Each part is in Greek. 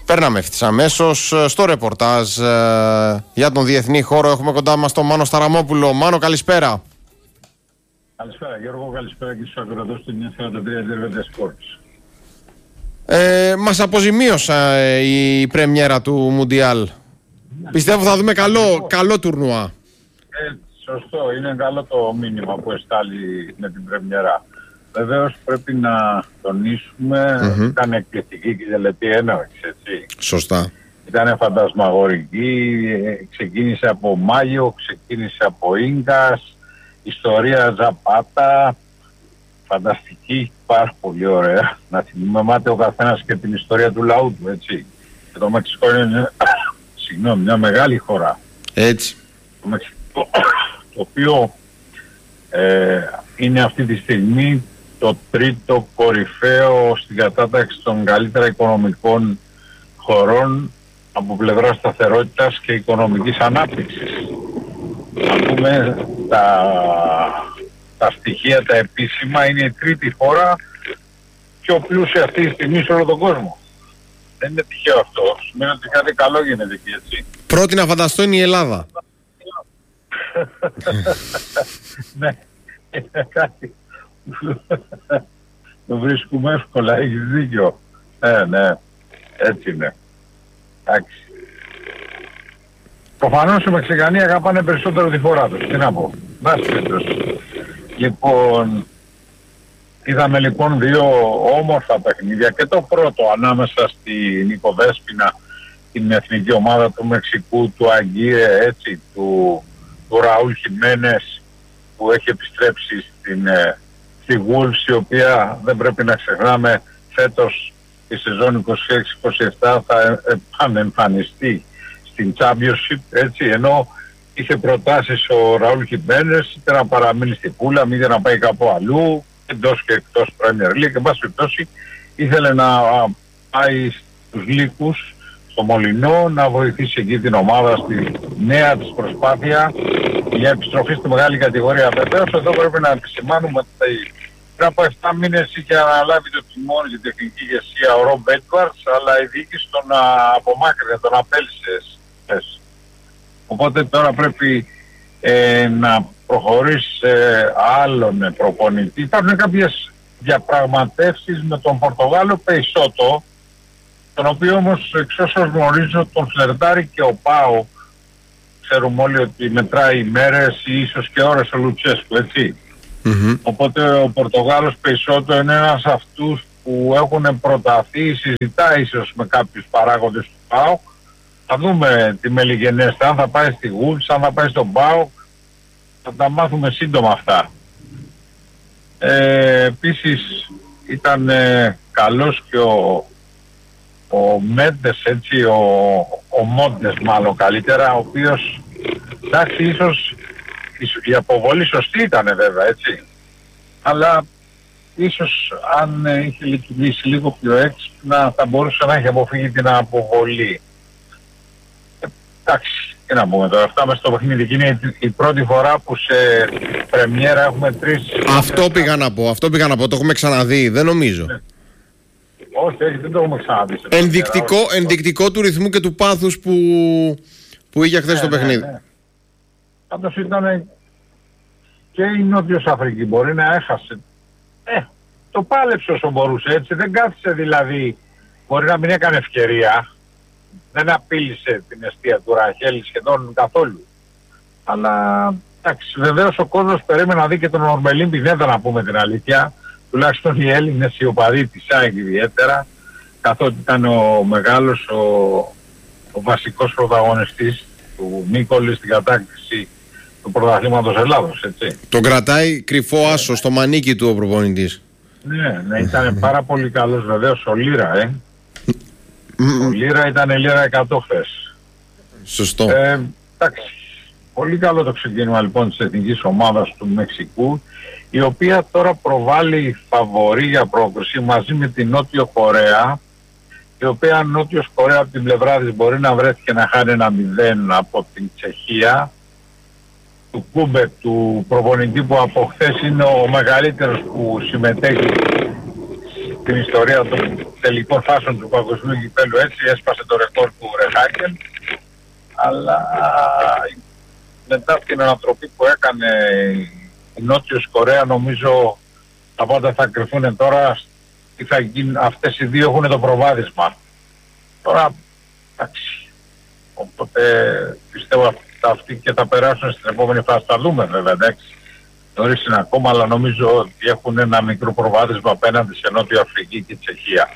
Περνάμε ευθύς αμέσως στο ρεπορτάζ για τον διεθνή χώρο. Έχουμε κοντά μας τον Μάνο Σταραμόπουλο. Μάνο, καλησπέρα. Καλησπέρα Γιώργο, καλησπέρα και στους ακροατές του 943 Sports. Μας αποζημίωσα η πρεμιέρα του Μουντιάλ. Πιστεύω θα δούμε καλό τουρνουά. Σωστό, είναι καλό το μήνυμα που εστάλει με την πρεμιέρα. Βεβαίως πρέπει να τονίσουμε ήταν εκπληκτική και η τελετή έναρξη, έτσι. Σωστά. Ήταν φαντασμαγορική, ξεκίνησε από Μάγιο, ξεκίνησε από Ίνκας, ιστορία Ζαπάτα, φανταστική, πάρα πολύ ωραία. Να θυμάται ο καθένας και την ιστορία του λαού του, έτσι. Και το Μεξικό είναι, μια μεγάλη χώρα. Έτσι. Το Μεξικό, το οποίο είναι αυτή τη στιγμή το τρίτο κορυφαίο στην κατάταξη των καλύτερα οικονομικών χωρών από πλευρά σταθερότητας και οικονομικής ανάπτυξης. Να πούμε τα στοιχεία, τα επίσημα, είναι η τρίτη χώρα πιο πλούσια αυτή τη στιγμή σε όλο τον κόσμο. Δεν είναι τυχαίο αυτό. Σημαίνει ότι κάτι καλό γίνεται εκεί, έτσι. Πρώτη να φανταστώ είναι η Ελλάδα. Ναι, είναι κάτι. Το βρίσκουμε εύκολα, έχεις δίκιο. Ναι, έτσι είναι. Εντάξει. Προφανώς οι Μεξικανοί αγαπάνε περισσότερο τη χώρα τους. Τι να πω. Λοιπόν, είδαμε λοιπόν δύο όμορφα παιχνίδια. Και το πρώτο ανάμεσα στην Νικοδέσποινα, την εθνική ομάδα του Μεξικού, του Αγκύρε, έτσι, του Ραούλ Χιμένες, που έχει επιστρέψει στη Wolves, η οποία δεν πρέπει να ξεχνάμε φέτος η σεζόν 26-27 θα επανεμφανιστεί στην Championship, έτσι, ενώ είχε προτάσεις ο Ραούλ Χιμένες είτε να παραμείνει στη Πούλα, είτε να πάει κάπου αλλού, εντός και εκτός Premier League. Εν πάση περιπτώσει ήθελε να πάει στους Λύκους, στο Μολυνό, να βοηθήσει εκεί την ομάδα στη νέα της προσπάθεια για επιστροφή στη μεγάλη κατηγορία. Βεβαίως εδώ πρέπει να επισημάνουμε ότι πριν από 7 μήνες είχε αναλάβει το τιμόνι για την τεχνική ηγεσία ο Ρομπ Έντουαρτς, αλλά η διοίκηση τον απομάκρυνε, τον απέλυσε. Οπότε τώρα πρέπει να προχωρήσει σε άλλον προπονητή. Υπάρχουν κάποιες διαπραγματεύσεις με τον Πορτογάλο Πεϊσότο, τον οποίο όμως εξ όσων γνωρίζω τον φλερτάρει και ο ΠΑΟ. Ξέρουμε όλοι ότι μετράει ημέρες ή ίσως και ώρες ο Λουτσέσκου, έτσι. Οπότε ο Πορτογάλος Πεϊσότο είναι ένας αυτούς που έχουν προταθεί, συζητάει ίσως με κάποιους παράγοντες του ΠΑΟ. Θα δούμε τι μελιγενέστε, αν θα πάει στη Wolves, αν θα πάει στον ΠΑΟ, θα τα μάθουμε σύντομα αυτά. Επίσης ήταν καλός και ο Μέντες, έτσι, ο Μόντες μάλλον καλύτερα, ο οποίος, εντάξει, ίσως η αποβολή σωστή ήταν βέβαια, έτσι, αλλά ίσως αν είχε λειτουργήσει λίγο πιο έξυπνα θα μπορούσε να έχει αποφύγει την αποβολή. Εντάξει, τι να πούμε τώρα, φτάμε στο παιχνίδι και είναι η πρώτη φορά που σε πρεμιέρα έχουμε τρεις... Αυτό πήγα να πω, το έχουμε ξαναδεί, δεν νομίζω. Ναι. Όχι, δεν το έχουμε ξαναδεί. Ενδεικτικό του ρυθμού και του πάθους που είχε χθες το παιχνίδι. Ναι. Πάντως ήταν και η Νότιος Αφρική, μπορεί να έχασε. Το πάλεψε όσο μπορούσε, έτσι, δεν κάθισε δηλαδή, μπορεί να μην έκανε ευκαιρία, δεν απείλησε την εστία του Ραχέλ σχεδόν καθόλου. Αλλά εντάξει, βεβαίως ο κόσμος περίμενε να δει και τον Ορμπελίν Πινέδα, να πούμε την αλήθεια. Τουλάχιστον οι Έλληνες, οι οπαδοί της ΑΕΚ ιδιαίτερα, καθότι ήταν ο μεγάλος, ο βασικός πρωταγωνιστής του Νίκολη στην κατάκτηση του πρωταθλήματος Ελλάδος, έτσι. Τον κρατάει κρυφό άσο στο μανίκι του ο προπονητής. Ναι, ήταν πάρα πολύ καλός βεβαίως ο Λίρα, Ο Λίρα ήταν Λίρα 100 χθες. Σωστό. Εντάξει, πολύ καλό το ξεκίνημα λοιπόν της εθνικής ομάδας του Μεξικού, η οποία τώρα προβάλλει φαβορί για πρόκριση μαζί με την Νότιο Κορέα, η οποία Νότιος Κορέα από την πλευρά της μπορεί να βρέθηκε να χάνει 1-0 από την Τσεχία, του Κούμπεκ, του προπονητή που από χθες είναι ο μεγαλύτερος που συμμετέχει την ιστορία των τελικών φάσεων του παγκοσμίου κυπέλλου, έτσι έσπασε το ρεκόρ του Ρεχάγκελ, αλλά μετά την ανατροπή που έκανε η Νότιος Κορέα, νομίζω τα πάντα θα κρυφούν τώρα. Τι θα γίνει, αυτές οι δύο έχουν το προβάδισμα. Τώρα, εντάξει, οπότε πιστεύω αυτοί και θα περάσουν στην επόμενη φάση. Θα δούμε βέβαια, εντάξει. Νωρίς είναι ακόμα, αλλά νομίζω ότι έχουν ένα μικρό προβάδισμα απέναντι σε Νότια Αφρική και Τσεχία.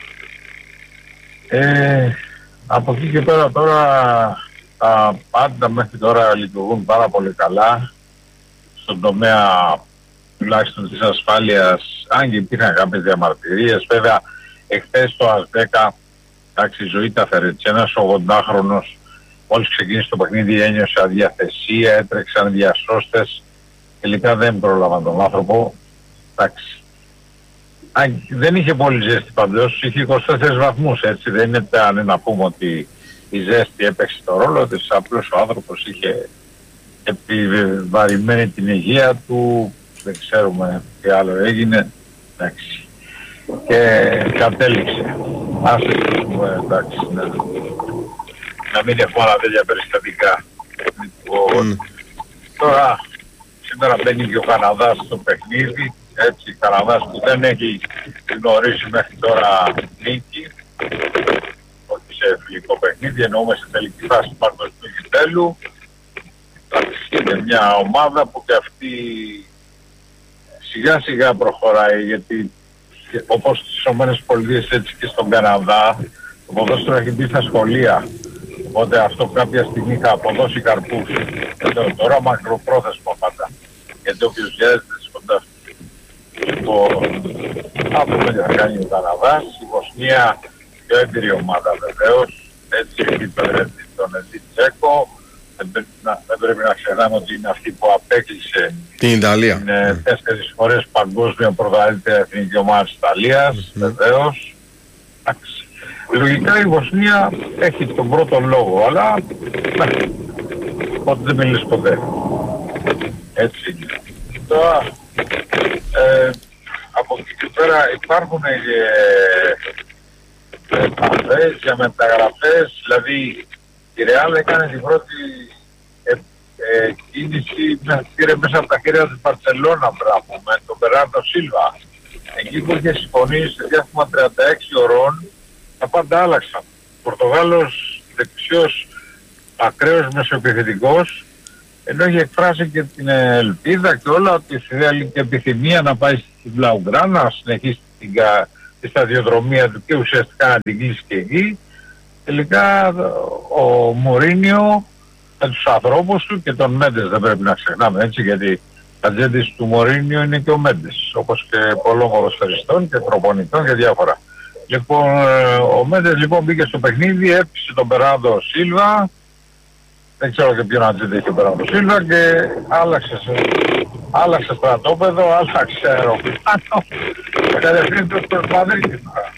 Από εκεί και πέρα τώρα τα πάντα μέχρι τώρα λειτουργούν πάρα πολύ καλά στον τομέα τουλάχιστον της ασφάλειας, αν και υπήρχαν κάποιες διαμαρτυρίες. Βέβαια εχθές το ΑΣ10, εντάξει, η ζωή τα φέρετσε, ένας 80χρονος μόλις ξεκίνησε το παιχνίδι ένιωσε αδιαθεσία, έτρεξαν διασώστες, τελικά δεν πρόλαβαν τον άνθρωπο. Εντάξει, δεν είχε πολύ ζέστη παντός, είχε 24 βαθμούς, έτσι, δεν είναι να πούμε ότι η ζέστη έπαιξε το ρόλο της, απλώς ο άνθρωπος είχε επιβαρημένη την υγεία του, δεν ξέρουμε τι άλλο έγινε, εντάξει, και κατέληξε. Εντάξει, ναι. Να μην έχουμε άλλα τέτοια περιστατικά. Τώρα, σήμερα μπαίνει και ο Καναδάς στο παιχνίδι, έτσι, Καναδάς που δεν έχει γνωρίσει μέχρι τώρα νίκη, όχι σε φιλικό παιχνίδι, εννοούμε σε τελική φάση του παγκοσμίου κυπέλλου. Είναι μια ομάδα που και αυτή σιγά σιγά προχωράει, γιατί όπως στις ΗΠΑ έτσι και στον Καναδά το ποδόσφαιρο έχει μπει στα σχολεία, οπότε αυτό κάποια στιγμή θα αποδώσει καρπούς. Τώρα μακροπρόθεσμα πάντα, γιατί όποιος βιάζεται κοντά. Λοιπόν, θα δούμε τι θα κάνει ο Καναδάς. Η Βοσνία πιο έμπειρη ομάδα βεβαίως, έτσι έχει τον Εδί Τσέκο. Δεν πρέπει να ξεχνάμε ότι είναι αυτή που απέκλεισε την Ιταλία. Είναι 4 φορές παγκόσμια πρωταθλήτρια εθνική ομάδα της Ιταλίας, βεβαίως. Λογικά η Βοσνία έχει τον πρώτο λόγο, αλλά ότι δεν μιλείς ποτέ. Έτσι είναι. Τώρα, από εκεί και πέρα υπάρχουν επαφές για μεταγραφές, δηλαδή η Ρεάλ έκανε την πρώτη κίνηση, πήρε μέσα από τα χέρια της Μπαρσελόνα με τον Μπερνάρντο Σίλβα. Εκεί που είχε συμφωνήσει σε διάστημα 36 ώρων, τα πάντα άλλαξαν. Ο Πορτογάλος δεξιός ακραίος μεσοεπιθετικός, ενώ είχε εκφράσει και την ελπίδα και όλα ότι θέλει και επιθυμία να πάει στην Μπλαουγκράνα, να συνεχίσει τη σταδιοδρομία του και ουσιαστικά να την κλείσει και εκεί. Τελικά ο Μουρίνιο με τους ανθρώπους του και τον Μέντες δεν πρέπει να ξεχνάμε, έτσι, γιατί ατζέντης του Μουρίνιο είναι και ο Μέντες, όπως και πολλών ποδοσφαιριστών και προπονητών και διάφορα. Λοιπόν, ο Μέντες λοιπόν μπήκε στο παιχνίδι, έπεισε τον Μπερνάρντο Σίλβα, δεν ξέρω και ποιον ατζέντη είχε ο Μπερνάρντο Σίλβα, και άλλαξε στρατόπεδο, άλλαξε αεροπλάνο, κατευθύνεται στο Μαδρίτη.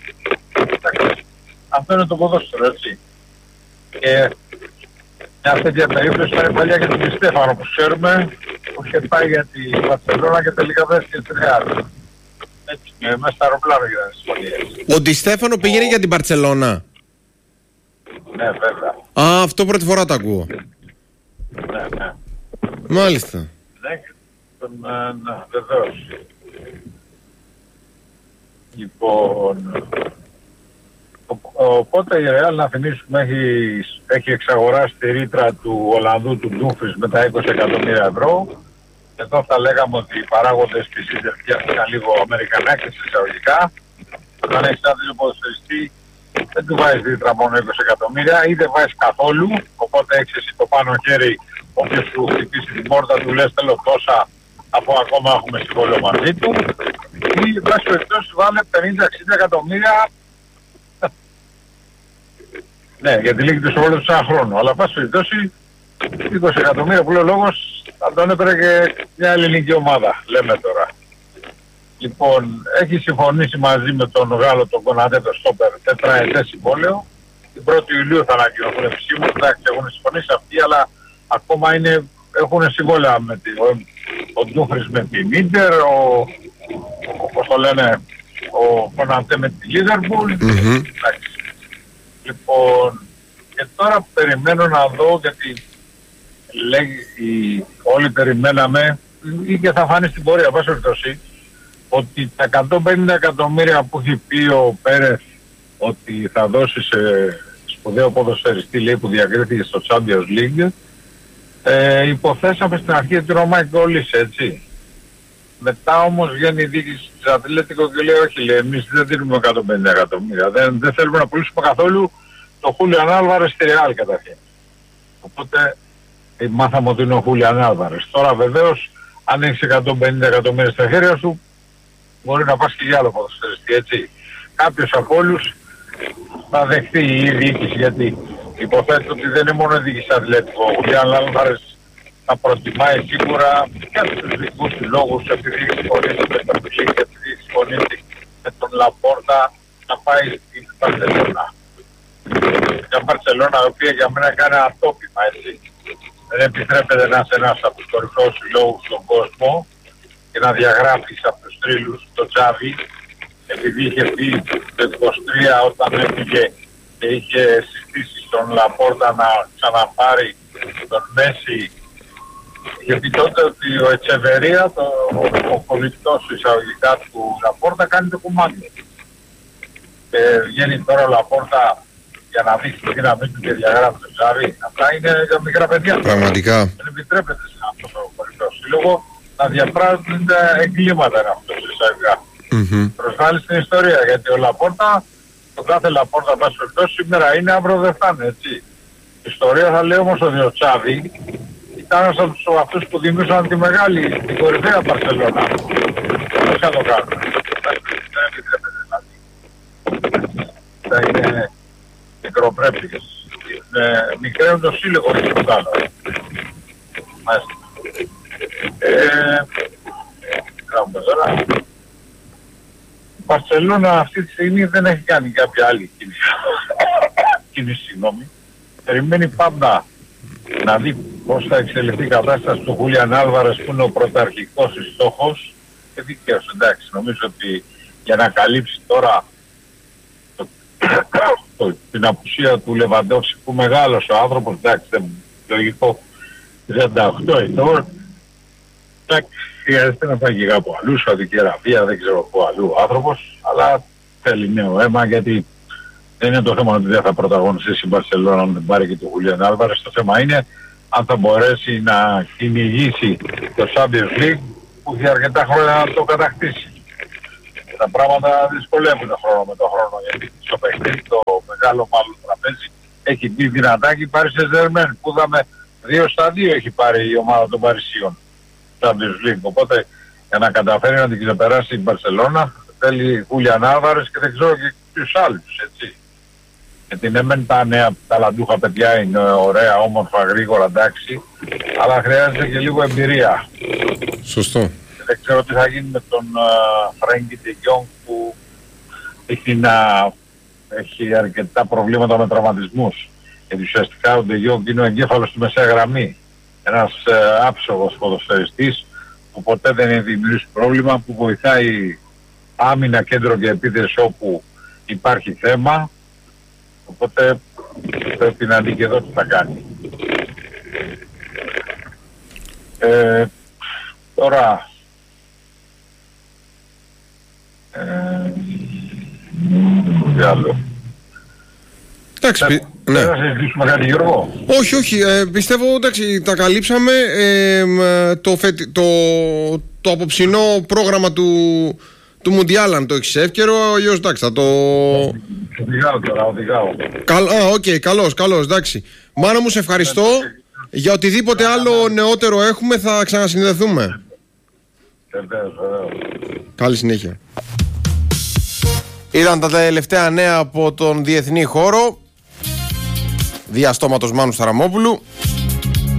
Αυτό είναι το ποδόσφαιρο, έτσι. Και μια τέτοια περίπτωση ήταν παλιά για τον Ντι Στέφανο που ξέρουμε, που είχε πάει για την Μπαρσελόνα και τελικά βρέθηκε στη Ρεάλ. Έτσι, μέσα στα αεροπλάνα γίνανε συμφωνίες. Ο Ντι Στέφανο πήγαινε για την Μπαρσελόνα. Ναι, βέβαια. Α, αυτό πρώτη φορά το ακούω. Ναι. Μάλιστα. Ναι, βεβαίως. Λοιπόν, οπότε η Ρεάλ, να θυμίσουμε, έχει εξαγοράσει τη ρήτρα του Ολλανδού του Ντούμφρις με τα 20 εκατομμύρια ευρώ. Εδώ θα λέγαμε ότι οι παράγοντες της ήταν λίγο αμερικανάκες εισαγωγικά. Όταν έχεις ένα τέτοιο ποδοσφαιριστή, δεν του βάζεις ρήτρα μόνο 20 εκατομμύρια ή δεν βάζεις καθόλου, οπότε έχεις εσύ το πάνω χέρι, όποιος σου χτυπήσει την πόρτα του λες θέλω τόσα, αφού ακόμα έχουμε συμβόλαιο μαζί του, ή βάσει περιπτώσει βάλε 50-60 εκατομμύρια. Ναι, γιατί λύγει το συμβόλαιο του σε ένα χρόνο, αλλά βάσει περιπτώσει 20 εκατομμύρια που λέει ο λόγος θα τον έπαιρνε και μια ελληνική ομάδα, λέμε τώρα. Λοιπόν, έχει συμφωνήσει μαζί με τον Γάλλο τον Κονατέ το Στόπερ 4 ετές συμβόλαιο. Την 1η Ιουλίου θα ανακοινωθούν επισήμως, εντάξει, έχουν συμφωνήσει αυτοί, αλλά ακόμα έχουν συμβόλαια με ο Ντούφρις με την Ίντερ, όπως το λένε, ο Κονατέ με τη Λίβερπουλ. Λοιπόν, και τώρα περιμένω να δω, γιατί όλοι περιμέναμε ή και θα φανεί στην πορεία, πάση περιπτώσει, ότι τα 150 εκατομμύρια που έχει πει ο Πέρεθ ότι θα δώσει σε σπουδαίο ποδοσφαιριστή, λέει, που διακρίθηκε στο Champions League, υποθέσαμε στην αρχή ότι ο Μάικ Γκόλης, έτσι. Μετά όμως βγαίνει η διοίκηση της Ατλέτικο και λέει, όχι, λέει, εμείς δεν δίνουμε 150 εκατομμύρια, δεν θέλουμε να πουλήσουμε καθόλου το Χούλιαν Άλβαρες στη Ρεάλ καταρχήν. Οπότε μάθαμε ότι είναι ο Χούλιαν Άλβαρες. Τώρα βεβαίως, αν έχεις 150 εκατομμύρια στα χέρια σου, μπορεί να πας και για άλλο ποδοσφαιριστή, έτσι. Κάποιος από όλους θα δεχτεί η διοίκηση, γιατί υποθέτω ότι δεν είναι μόνο η διοίκηση Ατλέτικο. Ο Χούλιαν Άλβαρες θα προτιμάει σίγουρα και από τους δικούς του λόγους, επειδή συμφωνήσει με τον Φιλίκ και επειδή συμφωνήσει με τον Λαπόρτα, να πάει στην Μπαρσελόνα. Μια Μπαρσελόνα η οποία για μένα κάνει ένα τόπιμα, έτσι. Δεν επιτρέπεται να είσαι ένας από τους κορυφαίους συλλόγους στον κόσμο και να διαγράφεις από τους τρίλους τον Τζάβι, επειδή είχε πει το 23 όταν έφυγε και είχε συστήσει στον Λαπόρτα να ξαναπάρει τον Μέση. Και πει τότε ότι ο Ετσεβερία, ο πολιτικός εισαγωγικά του Λαπόρτα, κάνει το κομμάτι. Και βγαίνει τώρα ο Λαπόρτα για να δείξει τη δύναμή του και διαγράφει τον Τζάβι. Αυτά είναι για μικρά παιδιά. Πραγματικά. Δεν επιτρέπεται σε αυτό το πολιτικό σύλλογο να διαπράττουν εγκλήματα αυτό εισαγωγικά. Προσβάλλει στην ιστορία, γιατί ο Λαπόρτα, το κάθε Λαπόρτα πάση περιπτώσει σήμερα είναι, αύριο δεν θα είναι, έτσι. Η ιστορία θα λέει όμως ότι ο Τσάβι ήταν ένας από αυτούς που δημιούργησαν τη μεγάλη, την κορυφαία Μπαρσελόνα. Δεν θα το κάνουν. Δεν επιτρέπεται δηλαδή. Θα είναι μικροπρέπειες. Μικραίνουν το σύλλογο και το κάνω. Μάλιστα. Κάνουμε τώρα. Η Μπαρσελόνα αυτή τη στιγμή δεν έχει κάνει κάποια άλλη κίνηση, συγγνώμη. Περιμένει πάντα να δει πώς θα εξελιχθεί η κατάσταση του Χούλιαν Άλβαρες, που είναι ο πρωταρχικός στόχος, και δικαίως, εντάξει, νομίζω ότι για να καλύψει τώρα την απουσία του Λεβαντόφσκι, που μεγάλωσε ο άνθρωπος, εντάξει, λογικό 38 ετών, εντάξει, χρειάζεται να πάει και κάπου αλλού, Σαουδική Αραβία, δεν ξέρω πού αλλού ο άνθρωπος, αλλά θέλει νέο αίμα, γιατί δεν είναι το θέμα ότι δεν θα πρωταγωνιστήσει η Μπαρσελόνα αν δεν πάρει και το Χούλιαν Άλβαρες. Το θέμα είναι αν θα μπορέσει να κυνηγήσει το Champions League, που έχει αρκετά χρόνια να το κατακτήσει. Και τα πράγματα δυσκολεύουν χρόνο με τον χρόνο, γιατί στο παιχνίδι το μεγάλο μάλλον τραπέζι έχει μπει δυνατάκι, πάρει σε Ζερμέν, που είδαμε 2-2 έχει πάρει η ομάδα των Παρισίων Champions League. Οπότε για να καταφέρει να την ξεπεράσει η Μπαρσελόνα θέλει Χούλιαν Άλβαρες και δεν ξέρω και τους άλλους, έτσι. Γιατί ναι μεν τα νέα ταλαντούχα παιδιά είναι ωραία, όμορφα, γρήγορα, εντάξει, αλλά χρειάζεται και λίγο εμπειρία. Σωστό. Δεν ξέρω τι θα γίνει με τον Φρέγκι ντε Γιόνγκ, που έχει αρκετά προβλήματα με τραυματισμούς. Γιατί ουσιαστικά ο ντε Γιόνγκ είναι ο εγκέφαλος στη μεσαία γραμμή. Ένας άψογος ποδοσφαιριστής που ποτέ δεν έχει δημιουργήσει πρόβλημα, που βοηθάει άμυνα, κέντρο και επίθεση όπου υπάρχει θέμα. Οπότε πρέπει να δει και εδώ τι θα κάνει. Τώρα τι άλλο. Εντάξει, ναι. Θα συζητήσουμε κάτι, Γιώργο? Όχι, πιστεύω, εντάξει, τα καλύψαμε. Το απόψινό πρόγραμμα του Μουντιάλ, αν το έχεις εύκαιρο, αλλιώς εντάξει θα το... Οδηγάω. Καλώς, εντάξει. Μάνο μου, σε ευχαριστώ. Για οτιδήποτε άλλο νεότερο έχουμε θα ξανασυνδεθούμε. Βεβαίως. Καλή συνέχεια. Ήταν τα τελευταία νέα από τον διεθνή χώρο. Διαστόματος Μάνου Σταραμόπουλου.